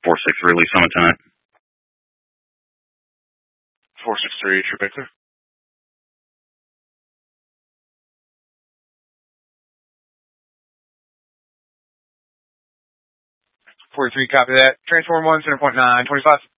463, Lee Summit tonight. 463, True Victor. 43, copy that. Transform 1, center point 9, 25.